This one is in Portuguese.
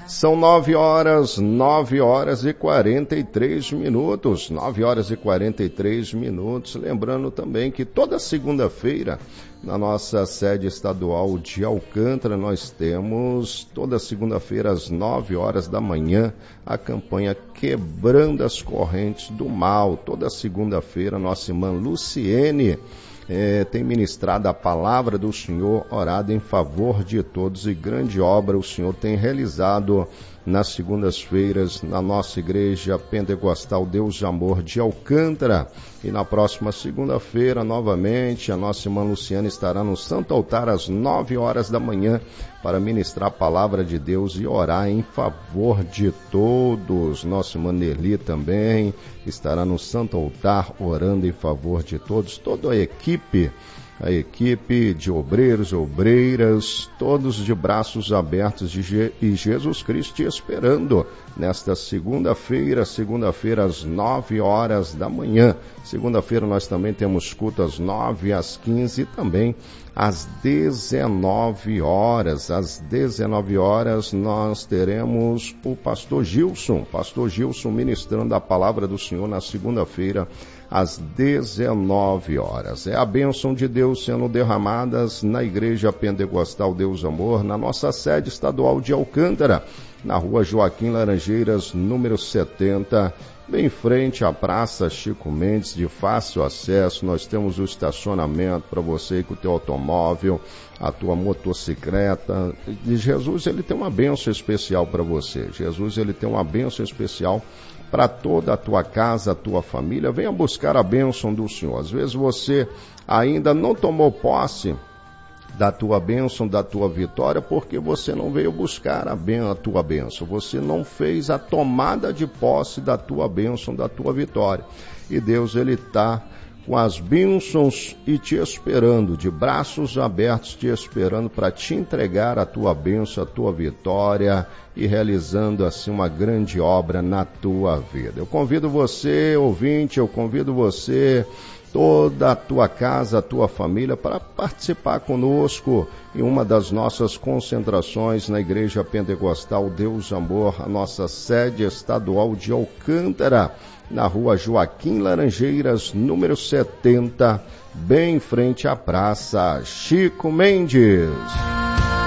São 9 horas e 43 minutos, 9 horas e 43 minutos. Lembrando também que toda segunda-feira, na nossa sede estadual de Alcântara, nós temos, toda segunda-feira às 9 horas da manhã, a campanha Quebrando as Correntes do Mal. Toda segunda-feira, nossa irmã Luciene tem ministrado a palavra do Senhor, orado em favor de todos, e grande obra o Senhor tem realizado nas segundas-feiras na nossa igreja pentecostal Deus de Amor de Alcântara. E na próxima segunda-feira, novamente, a nossa irmã Luciana estará no Santo Altar às 9 horas da manhã para ministrar a palavra de Deus e orar em favor de todos. Nossa irmã Nelly também estará no Santo Altar orando em favor de todos. Toda a equipe de obreiros, obreiras, todos de braços abertos e Jesus Cristo te esperando nesta segunda-feira às 9 horas da manhã. Segunda-feira nós também temos culto às 9, às 15 e também às 19 horas. Às 19 horas nós teremos o pastor Gilson ministrando a palavra do Senhor na segunda-feira às 19 horas. É a bênção de Deus sendo derramadas na Igreja Pentecostal Deus Amor, na nossa sede estadual de Alcântara, na rua Joaquim Laranjeiras, número 70, bem em frente à Praça Chico Mendes, de fácil acesso. Nós temos o estacionamento para você com o teu automóvel, a tua motocicleta. E Jesus, ele tem uma bênção especial para você. Jesus, ele tem uma bênção especial para toda a tua casa, a tua família. Venha buscar a bênção do Senhor. Às vezes você ainda não tomou posse da tua bênção, da tua vitória, porque você não veio buscar a tua bênção. Você não fez a tomada de posse da tua bênção, da tua vitória. E Deus, ele está com as bênçãos e te esperando, de braços abertos, te esperando para te entregar a tua bênção, a tua vitória, e realizando assim uma grande obra na tua vida. Eu convido você, ouvinte, toda a tua casa, a tua família, para participar conosco em uma das nossas concentrações na Igreja Pentecostal Deus Amor, a nossa sede estadual de Alcântara, na rua Joaquim Laranjeiras, número 70, bem em frente à Praça Chico Mendes.